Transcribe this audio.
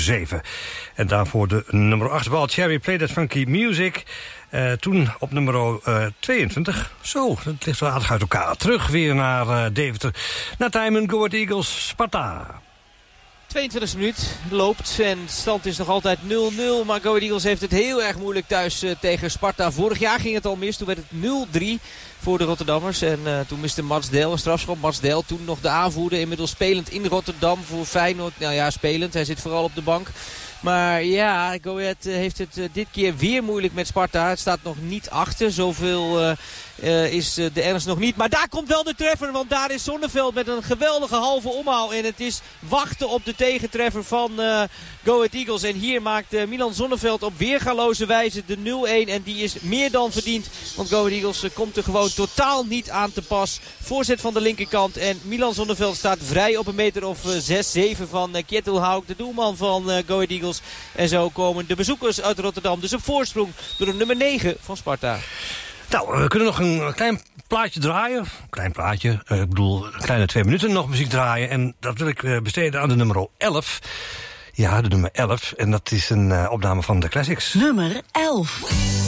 7. En daarvoor de nummer 8 bal Cherry Play That Funky Music. Toen op nummer 22. Zo, dat ligt wel aardig uit elkaar. Terug weer naar Deventer. Naar Tijmen, Go Ahead Eagles, Sparta. 22e minuut loopt en de stand is nog altijd 0-0. Maar Go Ahead Eagles heeft het heel erg moeilijk thuis tegen Sparta. Vorig jaar ging het al mis. Toen werd het 0-3 voor de Rotterdammers. En toen miste Mats Del een strafschop. Mats Del toen nog de aanvoerder. Inmiddels spelend in Rotterdam voor Feyenoord. Nou ja, spelend. Hij zit vooral op de bank. Maar ja, Go Ahead heeft het dit keer weer moeilijk met Sparta. Het staat nog niet achter. Zoveel is de ernst nog niet. Maar daar komt wel de treffer. Want daar is Zonneveld met een geweldige halve omhaal. En het is wachten op de tegentreffer van Go Ahead Eagles. En hier maakt Milan Zonneveld op weergaloze wijze de 0-1. En die is meer dan verdiend. Want Go Ahead Eagles komt er gewoon totaal niet aan te pas. Voorzet van de linkerkant. En Milan Zonneveld staat vrij op een meter of 6-7 van Kjetil, de doelman van Go Ahead Eagles. En zo komen de bezoekers uit Rotterdam dus op voorsprong door de nummer 9 van Sparta. Nou, we kunnen nog een klein plaatje draaien. Klein plaatje, ik bedoel een kleine 2 minuten nog muziek draaien. En dat wil ik besteden aan de nummer 11. Ja, de nummer 11. En dat is een opname van de Classics. Nummer 11.